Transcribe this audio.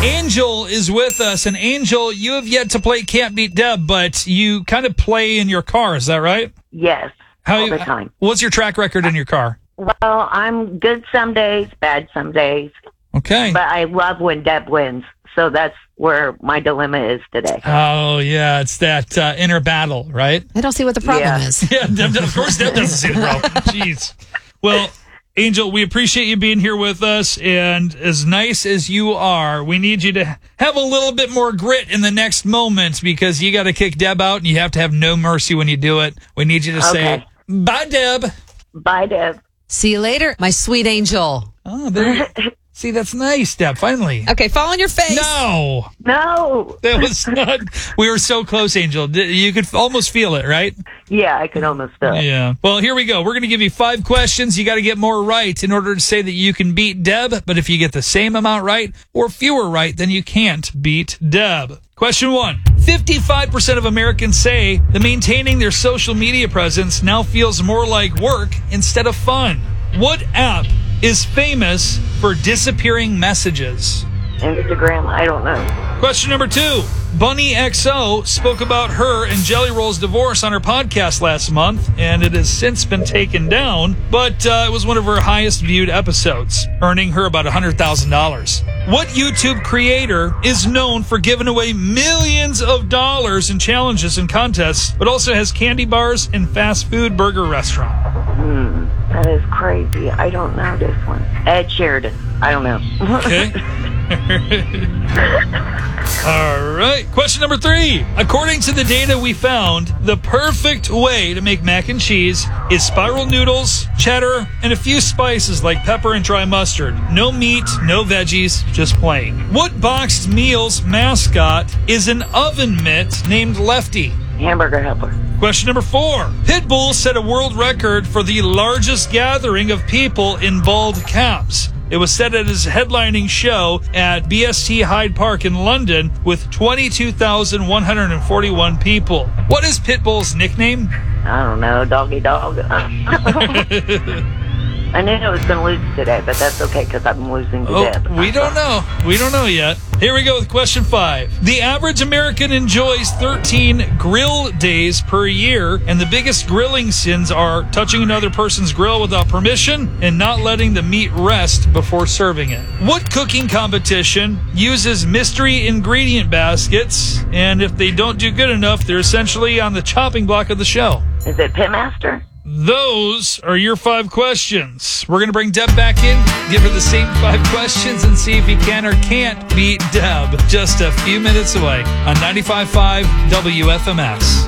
Angel is with us, and Angel, you have yet to play Can't Beat Deb, but you kind of play in your car, is that right? Yes, all the time. What's your track record in your car? Well, I'm good some days, bad some days. Okay. But I love when Deb wins, so that's where my dilemma is today. Oh, yeah, it's that inner battle, right? I don't see what the problem is. Yeah, of course Deb doesn't see the problem. Jeez. Well, Angel, we appreciate you being here with us, and as nice as you are, we need you to have a little bit more grit in the next moment because you got to kick Deb out, and you have to have no mercy when you do it. We need you to say, bye, Deb. Bye, Deb. See you later, my sweet angel. Oh, there. See, that's nice, Deb, finally. Okay, fall on your face. No. That was not. We were so close, Angel. You could almost feel it, right? Yeah, I could almost feel it. Yeah. Well, here we go. We're going to give you 5 questions. You got to get more right in order to say that you can beat Deb. But if you get the same amount right or fewer right, then you can't beat Deb. Question 1. 55% of Americans say that maintaining their social media presence now feels more like work instead of fun. What app is famous for disappearing messages? Instagram, I don't know. Question number 2. Bunny XO spoke about her and Jelly Roll's divorce on her podcast last month, and it has since been taken down, but it was one of her highest viewed episodes, earning her about $100,000. What YouTube creator is known for giving away millions of dollars in challenges and contests, but also has candy bars and fast food burger restaurant? That is crazy. I don't know this one. Ed Sheridan. I don't know. Okay. All right. Question number 3. According to the data we found, the perfect way to make mac and cheese is spiral noodles, cheddar, and a few spices like pepper and dry mustard. No meat, no veggies, just plain. What boxed meal's mascot is an oven mitt named Lefty? Hamburger Helper. Question number 4. Pitbull set a world record for the largest gathering of people in bald caps. It was set at his headlining show at BST Hyde Park in London with 22,141 people. What is Pitbull's nickname? I don't know. Doggy dog. I knew I was going to lose today, but that's okay because I'm losing to Deb. We don't know. We don't know yet. Here we go with question 5. The average American enjoys 13 grill days per year, and the biggest grilling sins are touching another person's grill without permission and not letting the meat rest before serving it. What cooking competition uses mystery ingredient baskets, and if they don't do good enough, they're essentially on the chopping block of the show? Is it Pitmaster? Those are your 5 questions. We're going to bring Deb back in, give her the same 5 questions, and see if you can or can't beat Deb just a few minutes away on 95.5 WFMS.